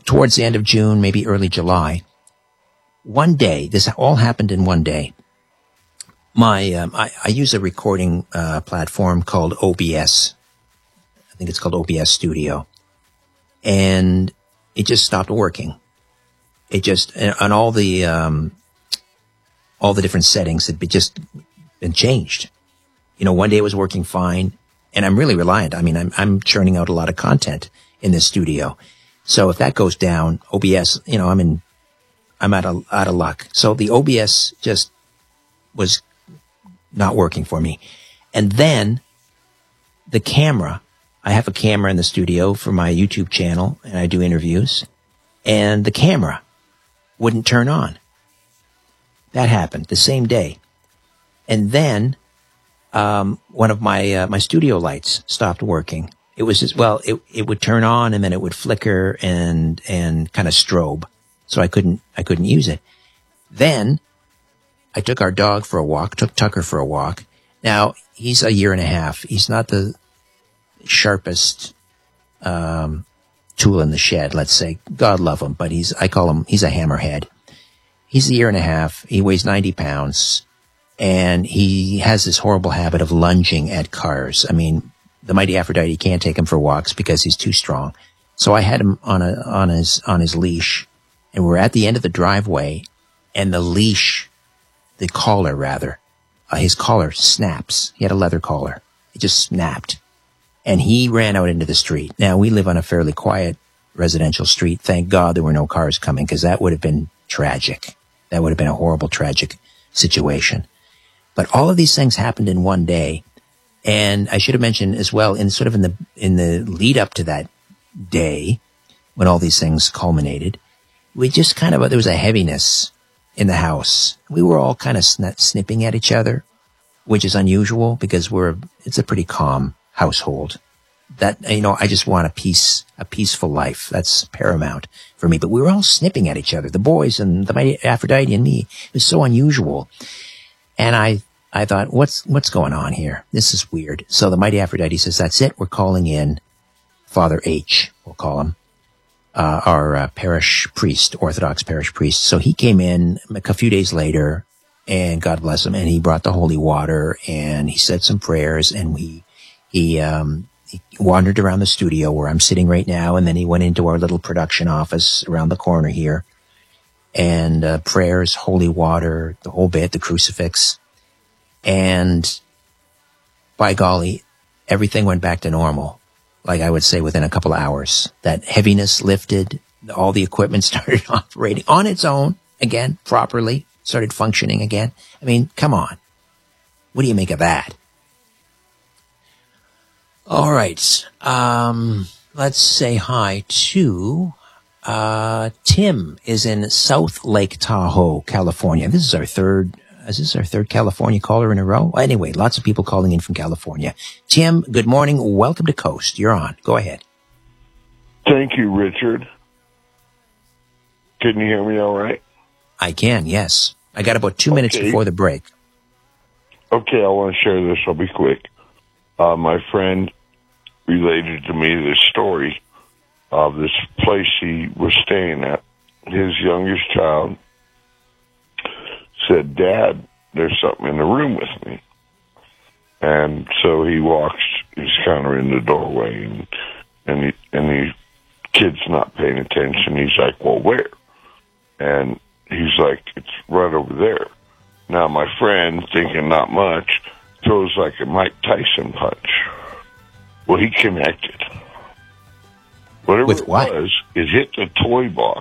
towards the end of June, maybe early July, one day, this all happened in one day. I use a recording platform called OBS. I think it's called OBS Studio. And it just stopped working. It just, on all the different settings had just been changed. One day it was working fine, and I'm really reliant. I mean, I'm churning out a lot of content in this studio. So if that goes down, OBS, I'm out of luck. So the OBS just was not working for me. And then the camera, I have a camera in the studio for my YouTube channel, and I do interviews, and the camera wouldn't turn on. That happened the same day. And then one of my studio lights stopped working. It was just, it would turn on and then it would flicker and kind of strobe. So I couldn't use it. Then I took our dog for a walk, took Tucker for a walk. Now he's a year and a half. He's not the sharpest, tool in the shed, let's say. God love him, but he's a hammerhead. He's a year and a half. He weighs 90 pounds and he has this horrible habit of lunging at cars. I mean, the mighty Aphrodite can't take him for walks because he's too strong. So I had him on his leash, and we're at the end of the driveway, and the collar rather, his collar snaps. He had a leather collar. It just snapped, and he ran out into the street. Now we live on a fairly quiet residential street. Thank God there were no cars coming, because that would have been tragic. That would have been a horrible, tragic situation. But all of these things happened in one day. And I should have mentioned as well, in the lead up to that day, when all these things culminated, we just there was a heaviness in the house. We were all kind of snipping at each other, which is unusual because it's a pretty calm household. That, I just want a peaceful life. That's paramount for me. But we were all snipping at each other, the boys and the mighty Aphrodite and me. It was so unusual. And I thought, what's going on here? This is weird. So the mighty Aphrodite says, that's it. We're calling in Father H, we'll call him, our parish priest, Orthodox parish priest. So he came in a few days later, and God bless him, and he brought the holy water, and he said some prayers, and he wandered around the studio where I'm sitting right now, and then he went into our little production office around the corner here, and prayers, holy water, the whole bit, the crucifix. And by golly, everything went back to normal. Like I would say within a couple of hours, that heaviness lifted, all the equipment started operating on its own again, properly, started functioning again. I mean, come on. What do you make of that? All right. Let's say hi to, Tim is in South Lake Tahoe, California. Is this our third California caller in a row? Anyway, lots of people calling in from California. Tim, good morning. Welcome to Coast. You're on. Go ahead. Thank you, Richard. Can you hear me all right? I can, yes. I got about 2 minutes before the break. Okay, I want to share this. I'll be quick. My friend related to me this story of this place he was staying at. His youngest child said, Dad, there's something in the room with me. And so he walks, he's kind of in the doorway, and the kid's not paying attention. He's like, well, where? And he's like, it's right over there. Now my friend, thinking not much, throws like a Mike Tyson punch. Well, he connected. Whatever it was, it hit the toy box.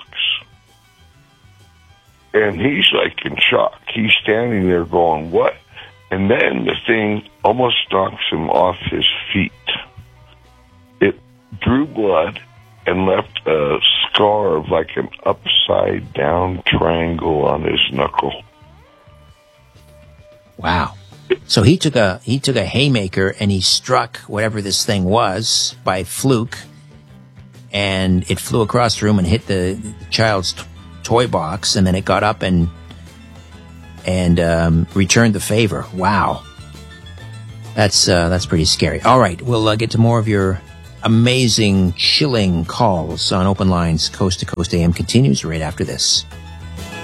And he's like in shock. He's standing there going, what? And then the thing almost knocks him off his feet. It drew blood and left a scar of like an upside down triangle on his knuckle. Wow. So he took a haymaker and he struck whatever this thing was by fluke, and it flew across the room and hit the child's toy box, and then it got up and returned the favor. Wow. That's pretty scary. All right, we'll get to more of your amazing, chilling calls on Open Lines Coast to Coast AM continues right after this.